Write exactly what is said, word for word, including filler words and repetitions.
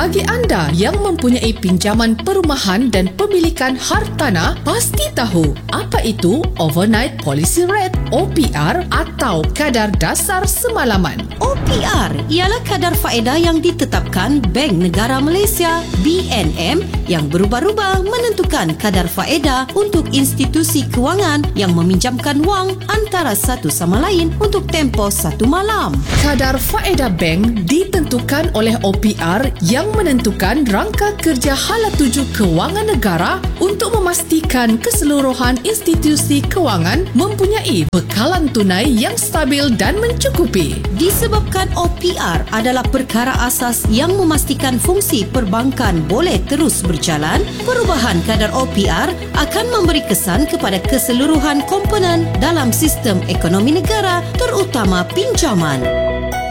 Bagi anda yang mempunyai pinjaman perumahan dan pemilikan hartanah, pasti tahu apa itu Overnight Policy Rate O P R atau kadar dasar semalaman. O P R ialah kadar faedah yang ditetapkan Bank Negara Malaysia B N M yang berubah-ubah menentukan kadar faedah untuk institusi kewangan yang meminjamkan wang antara satu sama lain untuk tempoh satu malam. Kadar faedah bank ditentukan oleh O P R yang menentukan rangka kerja hala tuju kewangan negara untuk memastikan keseluruhan institusi kewangan mempunyai bekalan tunai yang stabil dan mencukupi. Disebabkan O P R adalah perkara asas yang memastikan fungsi perbankan boleh terus berjalan, perubahan kadar O P R akan memberi kesan kepada keseluruhan komponen dalam sistem ekonomi negara, terutama pinjaman.